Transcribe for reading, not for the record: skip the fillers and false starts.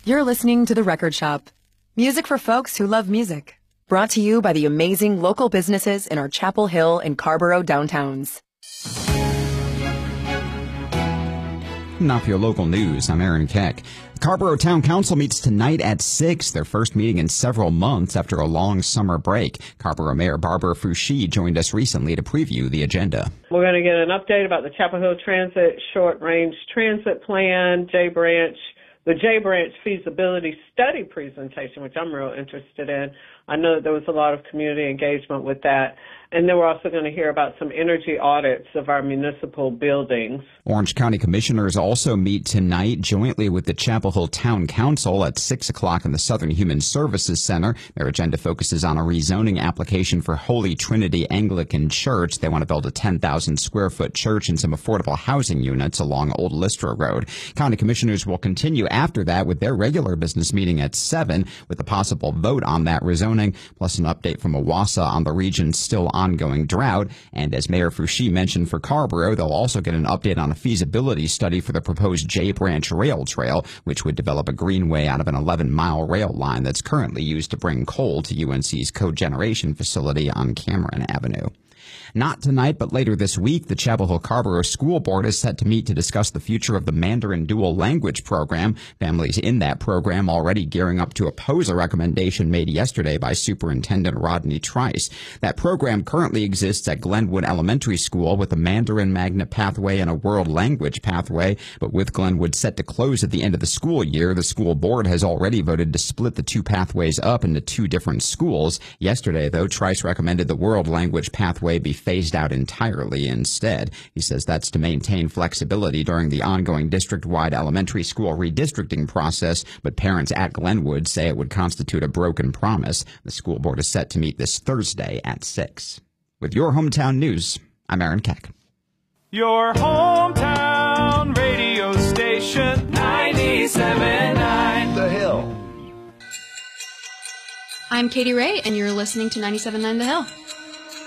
You're listening to The Record Shop. Music for folks who love music. Brought to you by the amazing local businesses in our Chapel Hill and Carborough downtowns. Now for your local news, I'm Aaron Keck. The Carborough Town Council meets tonight at 6, their first meeting in several months after a long summer break. Carborough Mayor Barbara Foushee joined us recently to preview the agenda. We're going to get an update about the Chapel Hill Transit Short-Range Transit Plan, the J Branch feasibility study presentation, which I'm real interested in. I know that there was a lot of community engagement with that. And then we're also going to hear about some energy audits of our municipal buildings. Orange County commissioners also meet tonight jointly with the Chapel Hill Town Council at 6 o'clock in the Southern Human Services Center. Their agenda focuses on a rezoning application for Holy Trinity Anglican Church. They want to build a 10,000-square-foot church and some affordable housing units along Old Lystra Road. County commissioners will continue after that with their regular business meeting at 7 with a possible vote on that rezoning, plus an update from OWASA on the region's still ongoing drought. And as Mayor Foushee mentioned for Carborough, they'll also get an update on a feasibility study for the proposed J Branch Rail Trail, which would develop a greenway out of an 11-mile rail line that's currently used to bring coal to UNC's cogeneration facility on Cameron Avenue. Not tonight, but later this week, the Chapel Hill Carborough School Board is set to meet to discuss the future of the Mandarin Dual Language Program. Families in that program already gearing up to oppose a recommendation made yesterday by Superintendent Rodney Trice. That program currently exists at Glenwood Elementary School with a Mandarin Magnet pathway and a World Language pathway, but with Glenwood set to close at the end of the school year, the school board has already voted to split the two pathways up into two different schools. Yesterday, though, Trice recommended the World Language pathway be phased out entirely instead. He says that's to maintain flexibility during the ongoing district-wide elementary school redistricting process, but parents at Glenwood say it would constitute a broken promise. The school board is set to meet this Thursday at 6. With your hometown news, I'm Aaron Keck. Your hometown radio station, 97.9 The Hill. I'm Katie Ray, and you're listening to 97.9 The Hill.